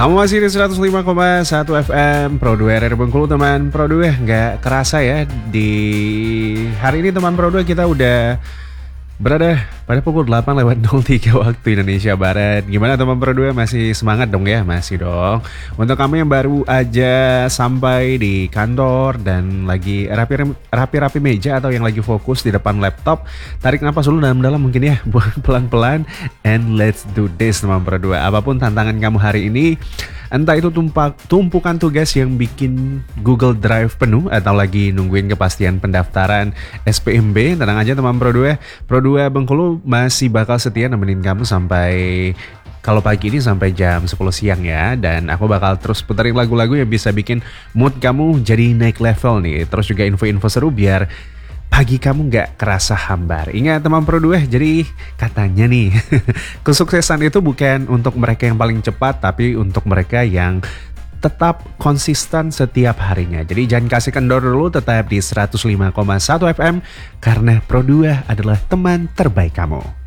Kamu masih di 105,1 FM Pro 2 RR Bengkulu teman Pro 2. Nggak kerasa ya, di hari ini teman Pro 2 kita udah berada pada pukul 8:03 waktu Indonesia Barat. Gimana teman Pro 2, masih semangat dong ya? Masih dong. Untuk kamu yang baru aja sampai di kantor dan lagi rapi-rapi meja atau yang lagi fokus di depan laptop, tarik napas dulu dalam-dalam mungkin ya, buang pelan-pelan, and let's do this teman Pro 2. Apapun tantangan kamu hari ini, entah itu tumpukan tugas yang bikin Google Drive penuh atau lagi nungguin kepastian pendaftaran SPMB, tenang aja teman Pro 2. Pro 2 Bengkulu masih bakal setia nemenin kamu sampai kalau pagi ini sampai jam 10 siang ya. Dan aku bakal terus puterin lagu-lagu yang bisa bikin mood kamu jadi naik level nih. Terus juga info-info seru biar pagi kamu gak kerasa hambar. Ingat teman Pro 2, jadi katanya nih kesuksesan itu bukan untuk mereka yang paling cepat, tapi untuk mereka yang tetap konsisten setiap harinya. Jadi jangan kasih kendor dulu, tetap di 105,1 FM karena Pro 2 adalah teman terbaik kamu.